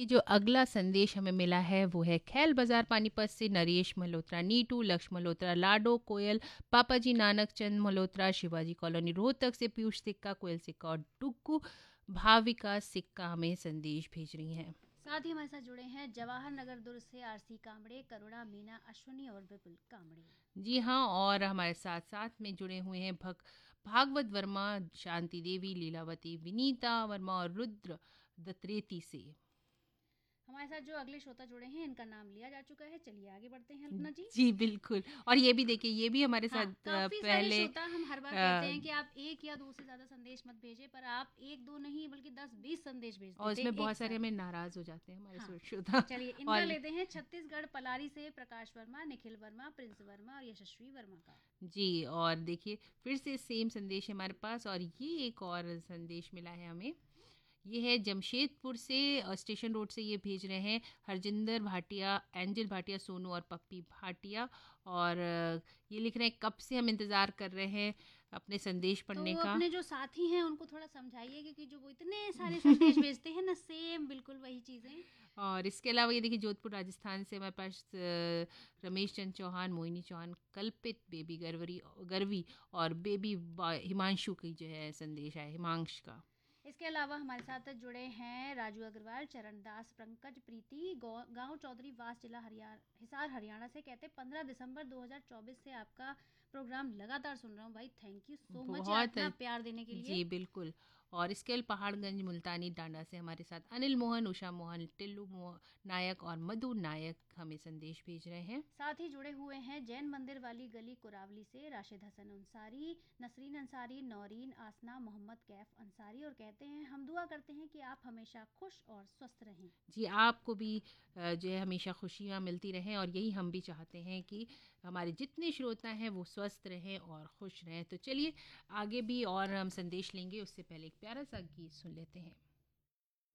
ये जो अगला संदेश हमें मिला है वो है खैल बाजार पानीपत से नरेश मल्होत्रा, नीटू, लक्ष्य मल्होत्रा, लाडो, कोयल, पापा जी नानक चंद मल्होत्रा, शिवाजी कॉलोनी रोहतक से पीयूष सिक्का, कोयल सिक्का और टुक्कू भाविका सिक्का हमें संदेश भेज रही हैं। साथ ही हमारे साथ जुड़े हैं जवाहर नगर दुर्ग से आरसी कामड़े, करुणा, मीना, अश्विनी और विपुल कामड़े। जी हाँ, और हमारे साथ साथ में जुड़े हुए हैं भागवत वर्मा, शांति देवी, लीलावती, विनीता वर्मा और रुद्र दत्रेती से। हमारे साथ जो अगले श्रोता जुड़े हैं इनका नाम लिया जा चुका है। चलिए आगे बढ़ते हैं अल्पना जी। जी बिल्कुल। और ये भी देखिए, ये भी हमारे हाँ, साथ काफी सारे पहले श्रोता हम हर बार कहते हैं कि आप एक या दो से ज्यादा संदेश मत भेजें, पर आप एक दो नहीं बल्कि 10-20 संदेश भेज और देते इसमें एक बहुत सारे साथ। हमें नाराज हो जाते हैं हमारे हाँ, श्रोता। चलिए इनका और लेते हैं छत्तीसगढ़ पलारी से प्रकाश वर्मा, निखिल वर्मा, प्रिंस वर्मा और यशस्वी वर्मा का। जी, और देखिए फिर से सेम संदेश है हमारे पास, और ये एक और संदेश मिला है हमें। ये है जमशेदपुर से, स्टेशन रोड से ये भेज रहे हैं हरजिंदर भाटिया, एंजल भाटिया, सोनू और पप्पी भाटिया। और ये लिख रहे हैं कब से हम इंतज़ार कर रहे हैं अपने संदेश तो पढ़ने का। अपने जो साथी हैं उनको थोड़ा समझाइए, क्योंकि जो वो इतने सारे संदेश भेजते हैं ना, सेम बिल्कुल वही चीजें। और इसके अलावा ये देखिए जोधपुर राजस्थान से हमारे पास रमेश चंद्र चौहान, मोहिनी चौहान, कल्पित बेबी गर्वी और बेबी हिमांशु की जो है संदेश है, हिमांश का। इसके अलावा हमारे साथ जुड़े हैं राजू अग्रवाल, चरण दास, पंकज प्रीति, गांव चौधरी वास, जिला हिसार हरियाणा से। कहते 15 दिसंबर 2024 से आपका प्रोग्राम लगातार सुन रहा हूँ भाई। थैंक यू सो मच यार बहुत इतना प्यार देने के लिए। जी बिल्कुल। और इसके अलावा पहाड़गंज मुल्तानी डांडा से हमारे साथ अनिल मोहन, उषा मोहन, टिल्लू नायक और मधु नायक हमें संदेश भेज रहे हैं। साथ ही जुड़े हुए हैं जैन मंदिर वाली गली कुरावली से राशिद हसन अंसारी, नसरीन अंसारी, नौरीन, आसना, मोहम्मद कैफ अंसारी। और कहते हैं हम दुआ करते हैं कि आप हमेशा खुश और स्वस्थ रहें। जी आपको भी जो है हमेशा खुशियाँ मिलती रहें, और यही हम भी चाहते हैं कि हमारे जितने श्रोता हैं वो स्वस्थ रहें और खुश रहें। तो चलिए आगे भी और हम संदेश लेंगे, उससे पहले एक प्यारा सा गीत सुन लेते हैं।